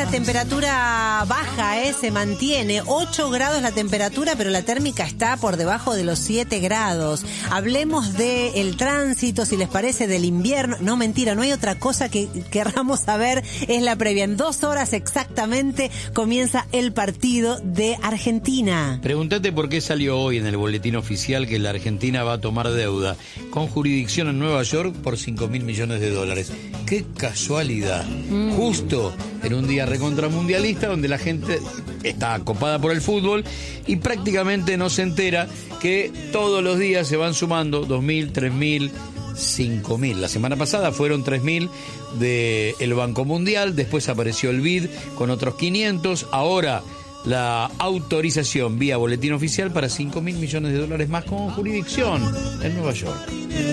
la temperatura baja, se mantiene. 8 grados la temperatura, pero la térmica está por debajo de los 7 grados. Hablemos del tránsito, si les parece, del invierno. No, mentira, no hay otra cosa que querramos saber. Es la previa. En 2 horas exactamente comienza el partido de Argentina. Pregúntate por qué salió hoy en el boletín oficial que la Argentina va a tomar deuda con jurisdicción en Nueva York por $5.000 millones. ¡Qué casualidad! Justo en un día recontramundialista donde la gente está copada por el fútbol y prácticamente no se entera que todos los días se van sumando 2.000, 3.000, 5.000. La semana pasada fueron 3.000 del Banco Mundial, después apareció el BID con otros 500, ahora la autorización vía boletín oficial para $5.000 millones más con jurisdicción en Nueva York.